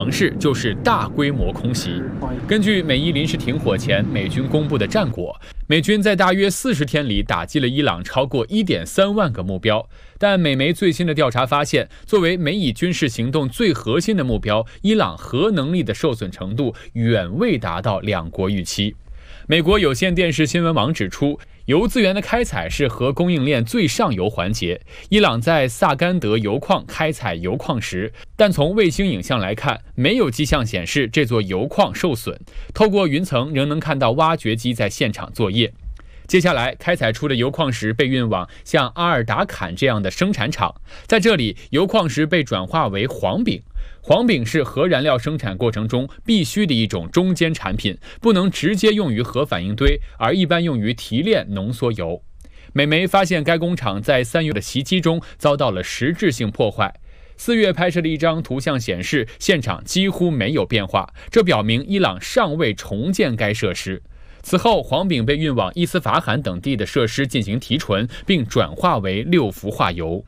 城市就是大规模空袭。根据美伊临时停火前美军公布的战果，美军在大约40天里打击了伊朗超过1.3万个目标。但美媒最新的调查发现，作为美以军事行动最核心的目标，伊朗核能力的受损程度远未达到两国预期。美国有线电视新闻网指出，油资源的开采是核供应链最上游环节。伊朗在萨甘德油矿开采油矿时，但从卫星影像来看，没有迹象显示这座油矿受损。透过云层仍能看到挖掘机在现场作业。接下来，开采出的油矿石被运往像阿尔达坎这样的生产厂，在这里，油矿石被转化为黄丙。黄丙是核燃料生产过程中必须的一种中间产品，不能直接用于核反应堆，而一般用于提炼浓缩铀。美媒发现该工厂在3月的袭击中遭到了实质性破坏。4月拍摄的一张图像显示，现场几乎没有变化，这表明伊朗尚未重建该设施。此后，黄丙被运往伊斯法罕等地的设施进行提纯，并转化为6氟化铀。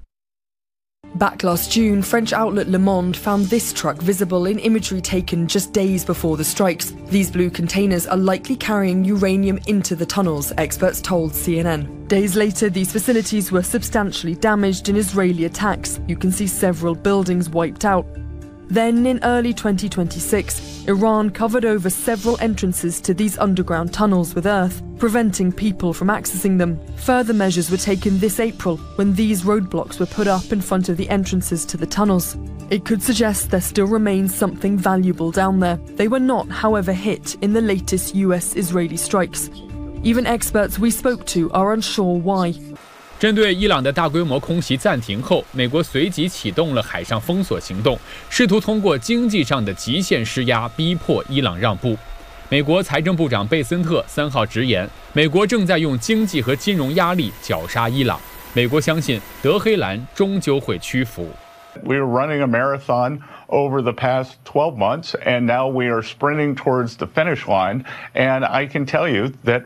Back last June, French outlet Le Monde found this truck visible in imagery taken just days before the strikes. These blue containers are likely carrying uranium into the tunnels, experts told CNN. Days later, these facilities were substantially damaged in Israeli attacks. You can see several buildings wiped out. Then, in early 2026, Iran covered over several entrances to these underground tunnels with earth, preventing people from accessing them. Further measures were taken this April when these roadblocks were put up in front of the entrances to the tunnels. It could suggest there still remains something valuable down there. They were not, however, hit in the latest US-Israeli strikes. Even experts we spoke to are unsure why. 针对伊朗的大规模空袭暂停后，美国随即启动了海上封锁行动，试图通过经济上的极限施压逼迫伊朗让步。美国财政部长贝森特3号直言，美国正在用经济和金融压力绞杀伊朗。美国相信德黑兰终究会屈服。 We are running a marathon over the past 12 months, and now we are sprinting towards the finish line. And I can tell you that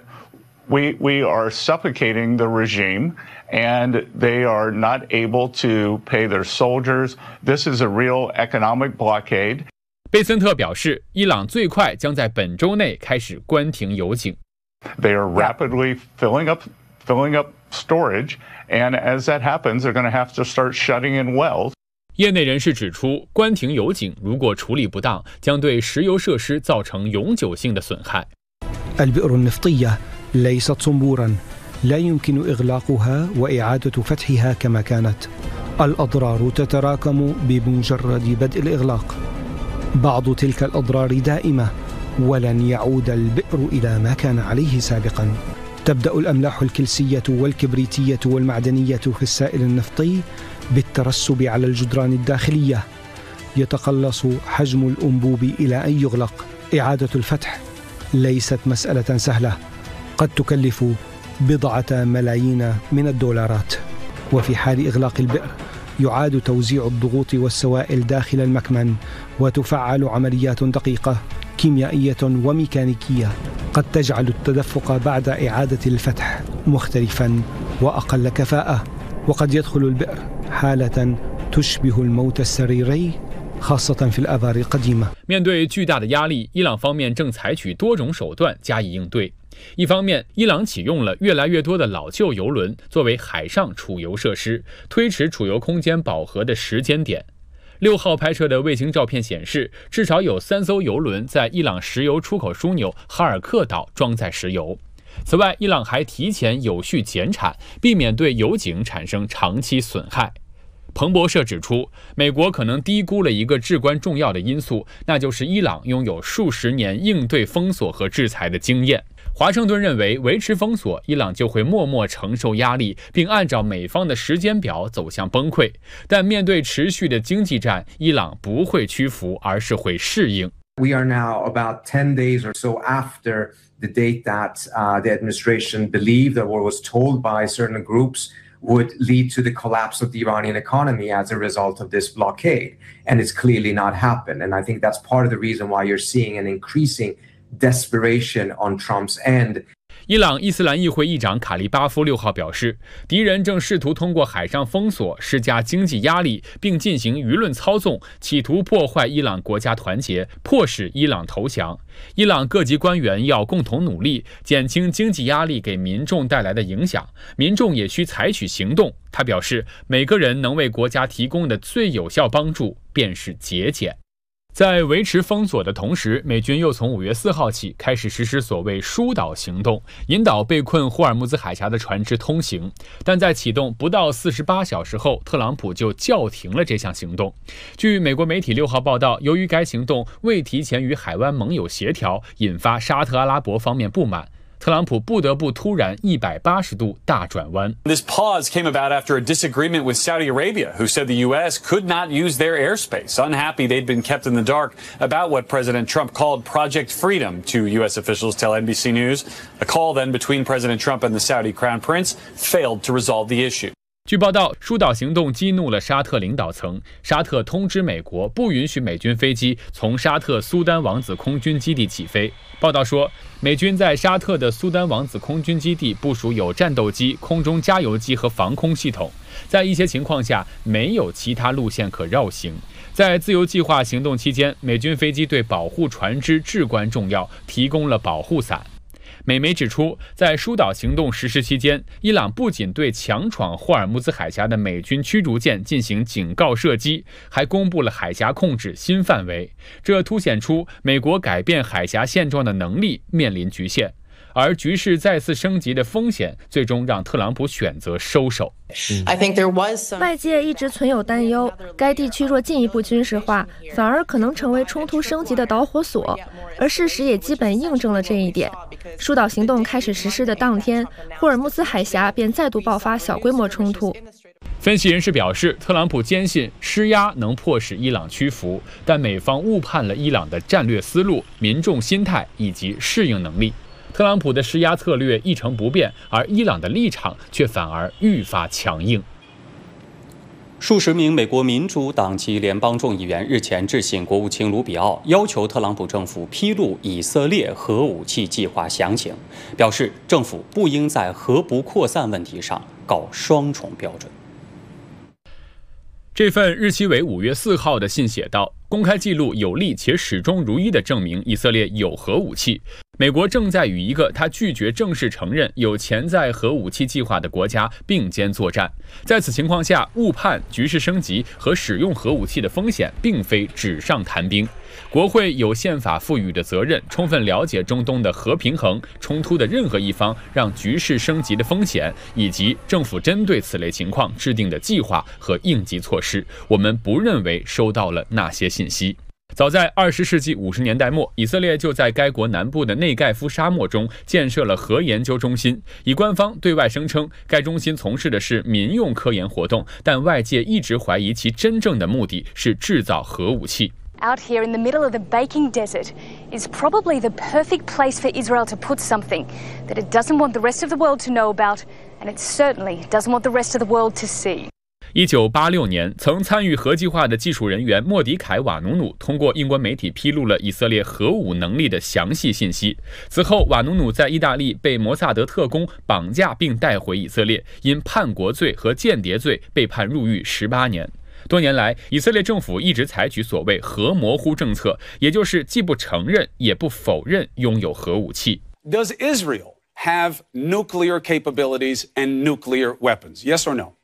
we are suffocating the regime, and they are not able to pay their soldiers. This is a real economic blockade. 贝森特表示，伊朗最快将在本周内开始关停油井。 They are rapidly filling up storage, and as that happens, they're going to have to start shutting in wells. 业内人士指出，关停油井如果处理不当，将对石油设施造成永久性的损害。 البئر النفطية ليست صنبورا لا يمكن إغلاقها وإعادة فتحها كما كانت. الأضرار تتراكم بمجرد بدء الإغلاق. بعض تلك الأضرار دائمة ولن يعود البئر إلى ما كان عليه سابقا. تبدأ الأملاح الكلسية والكبريتية والمعدنية في السائل النفطي بالترسب على الجدران الداخلية. يتقلص حجم الأنبوب إلى أن يغلق. إعادة الفتح ليست مسألة سهلة، قد تكلف بضعة ملايين من الدولارات. وفي حال إغلاق البئر يعاد توزيع الضغوط والسوائل داخل المكمن، وتفعل عمليات دقيقة كيميائية وميكانيكية قد تجعل التدفق بعد إعادة الفتح مختلفا وأقل كفاءة. وقد يدخل البئر حالة تشبه الموت السريري خاصة في الآبار القديمة. 面对巨大的压力，伊朗方面正采取多种手段加以应对。一方面，伊朗启用了越来越多的老旧油轮作为海上储油设施，推迟储油空间饱和的时间点。6号拍摄的卫星照片显示，至少有3艘油轮在伊朗石油出口枢纽哈尔克岛装载石油。此外，伊朗还提前有序减产，避免对油井产生长期损害。彭博社指出，美国可能低估了一个至关重要的因素，那就是伊朗拥有数十年应对封锁和制裁的经验。华盛顿认为，维持封锁，伊朗就会默默承受压力，并按照美方的时间表走向崩溃。但面对持续的经济战，伊朗不会屈服，而是会适应。 We are now about 10 days or so after the date that the administration believed or was told by certain groups would lead to the collapse of the Iranian economy as a result of this blockade. And it's clearly not happened. And I think that's part of the reason why you're seeing an increasing desperation on Trump's end. 伊朗伊斯兰议会议长卡利巴夫6号表示，敌人正试图通过海上封锁施加经济压力，并进行舆论操纵，企图破坏伊朗国家团结，迫使伊朗投降。伊朗各级官员要共同努力，减轻经济压力给民众带来的影响，民众也需采取行动。他表示，每个人能为国家提供的最有效帮助便是节俭。在维持封锁的同时，美军又从5月4号起开始实施所谓疏导行动，引导被困霍尔木兹海峡的船只通行。但在启动不到48小时后，特朗普就叫停了这项行动。据美国媒体6号报道，由于该行动未提前与海湾盟友协调，引发沙特阿拉伯方面不满。特朗普不得不突然180度大转弯。 This pause came about after a disagreement with Saudi Arabia, who said the U.S. could not use their airspace. Unhappy they'd been kept in the dark about what President Trump called Project Freedom to U.S. officials tell NBC News. A call then between President Trump and the Saudi Crown Prince failed to resolve the issue. 据报道，疏导行动激怒了沙特领导层，沙特通知美国不允许美军飞机从沙特苏丹王子空军基地起飞。报道说，美军在沙特的苏丹王子空军基地部署有战斗机、空中加油机和防空系统，在一些情况下没有其他路线可绕行。在自由计划行动期间，美军飞机对保护船只至关重要，提供了保护伞。美媒指出，在疏导行动实施期间，伊朗不仅对强闯霍尔木兹海峡的美军驱逐舰进行警告射击，还公布了海峡控制新范围。这凸显出美国改变海峡现状的能力面临局限，而局势再次升级的风险最终让特朗普选择收手。 外界一直存有担忧，该地区若进一步军事化，反而可能成为冲突升级的导火索，而事实也基本印证了这一点。疏导行动开始实施的当天，霍尔木兹海峡便再度爆发小规模冲突。 分析人士表示，特朗普坚信施压能迫使伊朗屈服，但美方误判了伊朗的战略思路、民众心态以及适应能力。特朗普的施压策略一成不变，而伊朗的立场却反而愈发强硬。 数十名美国民主党籍联邦众议员日前致信国务卿卢比奥，要求特朗普政府披露以色列核武器计划详情，表示政府不应在核不扩散问题上搞双重标准。 这份日期为5月4号的信写道，公开记录有力且始终如一地证明以色列有核武器。美国正在与一个他拒绝正式承认有潜在核武器计划的国家并肩作战。在此情况下，误判、局势升级和使用核武器的风险并非纸上谈兵。国会有宪法赋予的责任，充分了解中东的核平衡、冲突的任何一方让局势升级的风险，以及政府针对此类情况制定的计划和应急措施。我们不认为收到了那些信息。早在20世纪50年代末，以色列就在该国南部的内盖夫沙漠中建设了核研究中心。以官方对外声称，该中心从事的是民用科研活动，但外界一直怀疑其真正的目的是制造核武器。 Out here in the middle of the baking desert is probably the perfect place for Israel to put something that it doesn't want the rest of the world to know about, and it certainly doesn't want the rest of the world to see. 1986年，曾参与核计划的技术人员莫迪凯·瓦努努通过英国媒体披露了以色列核武能力的详细信息。此后，瓦努努在意大利被摩萨德特工绑架并带回以色列，因叛国罪和间谍罪被判入狱18年。多年来，以色列政府一直采取所谓核模糊政策，也就是既不承认也不否认拥有核武器。 Does Israel have nuclear capabilities and nuclear weapons? Yes or no?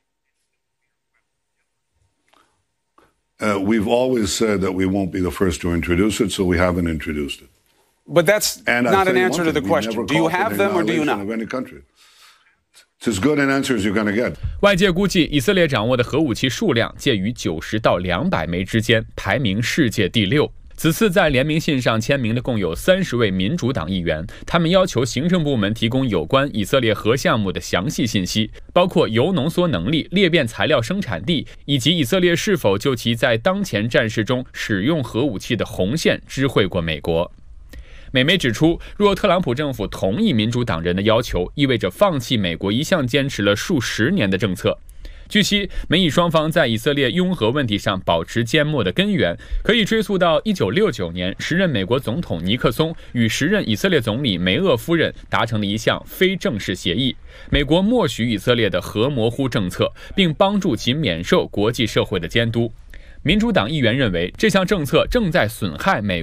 We've always said that we won't be the first to introduce it, so we haven't introduced it. But that's not an answer to the question. Do you have them or do you not? It's as good an answer as you're going to get. 外界估计，以色列掌握的核武器数量介于90到200枚之间，排名世界第6。此次在联名信上签名的共有30位民主党议员，他们要求行政部门提供有关以色列核项目的详细信息，包括铀浓缩能力、裂变材料生产地，以及以色列是否就其在当前战事中使用核武器的红线知会过美国。美媒指出，若特朗普政府同意民主党人的要求，意味着放弃美国一向坚持了数十年的政策。 据悉，美以双方在以色列拥核问题上保持缄默的根源，可以追溯到1969年，时任美国总统尼克松与时任以色列总理梅厄夫人达成了一项非正式协议，美国默许以色列的核模糊政策，并帮助其免受国际社会的监督。民主党议员认为，这项政策正在损害美